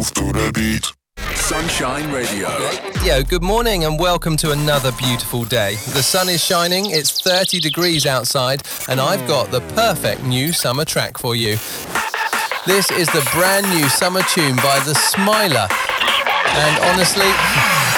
move to the beat. Sunshine Radio. Yo, good morning and welcome to another beautiful day. The sun is shining, it's 30 degrees outside, and I've got the perfect new summer track for you. This is the brand new summer tune by The Smiler. And honestly,